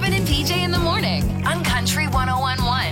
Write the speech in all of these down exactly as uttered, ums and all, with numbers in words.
Karen and P J in the morning on Country one oh one point one.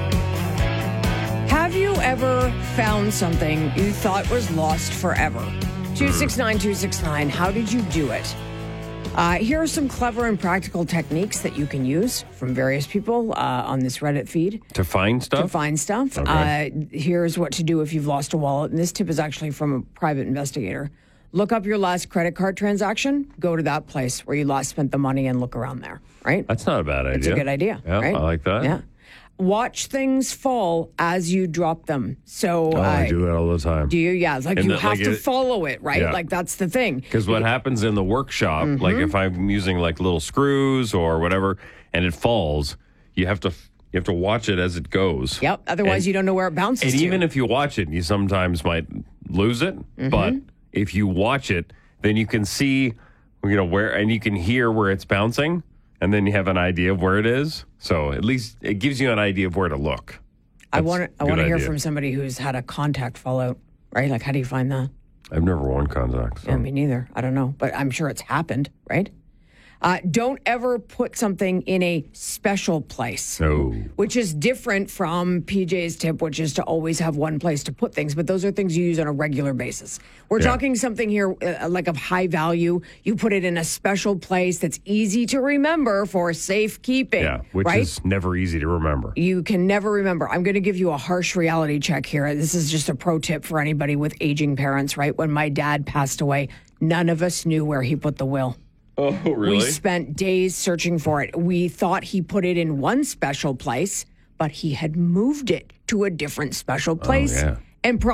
Have you ever found something you thought was lost forever? two six nine, two six nine. How did you do it? Uh, here are some clever and practical techniques that you can use from various people uh, on this Reddit feed. To find stuff? To find stuff. Okay. Uh, here's what to do if you've lost a wallet. And this tip is actually from a private investigator. Look up your last credit card transaction. Go to that place where you last spent the money and look around there, right? That's not a bad idea. It's a good idea, yeah, right? I like that. Yeah. Watch things fall as you drop them. So Oh, uh, I do that all the time. do you? Yeah, it's like And you the- have like to it- follow it, right? Yeah. Like that's the thing. Because what happens in the workshop, Mm-hmm. like if I'm using like little screws or whatever, and it falls, you have to you have to watch it as it goes. Yep. Otherwise, And- you don't know where it bounces And to. even if you watch it, you sometimes might lose it. Mm-hmm. But if you watch it, then you can see, you know, where, and you can hear where it's bouncing, and then you have an idea of where it is. So at least it gives you an idea of where to look. I That's want to. I a want to good hear idea. from somebody who's had a contact fallout. Right? Like, how do you find that? I've never worn contacts. So. Yeah, me neither. I don't know, but I'm sure it's happened. Right? Uh, don't ever put something in a special place. No. Which is different from P J's tip, which is to always have one place to put things. But those are things you use on a regular basis. We're Yeah. talking something here uh, like of high value. You put it in a special place that's easy to remember for safekeeping. Yeah, which right? is never easy to remember. You can never remember. I'm going to give you a harsh reality check here. This is just a pro tip for anybody with aging parents, right? When my dad passed away, none of us knew where he put the will. Oh, really? We spent days searching for it. We thought he put it in one special place, but he had moved it to a different special place. yeah. And